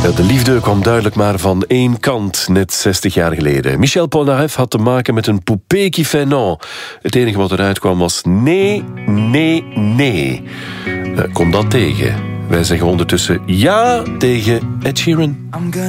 Ja, de liefde kwam duidelijk maar van één kant, net 60 jaar geleden. Michel Polnareff had te maken met een poupée qui fait non. Het enige wat eruit kwam was nee, nee, nee. Kom dat tegen. Wij zeggen ondertussen ja tegen Ed Sheeran. I'm gonna